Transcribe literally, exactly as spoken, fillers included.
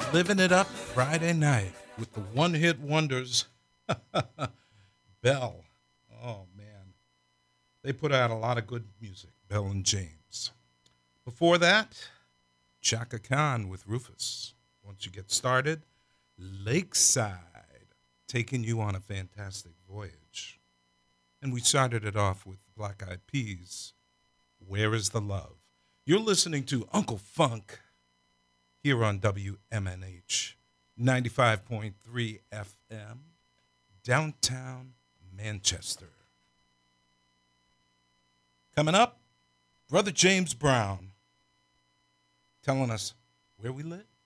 Living it up Friday night with the one hit wonders, Bell. Oh, man. They put out a lot of good music, Bell and James. Before that, Chaka Khan with Rufus. Once you get started, Lakeside, taking you on a fantastic voyage. And we started it off with Black Eyed Peas, Where is the Love? You're listening to Uncle Funk here on W M N H ninety-five point three F M, downtown Manchester. Coming up, Brother James Brown telling us where we live.